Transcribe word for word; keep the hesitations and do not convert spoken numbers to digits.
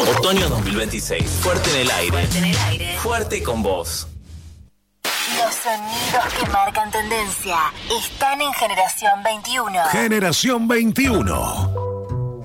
Otoño dos mil veintiséis. Fuerte en el aire. Fuerte en el aire. Fuerte con vos. Los sonidos que marcan tendencia están en Generación veintiuno. Generación veintiuno.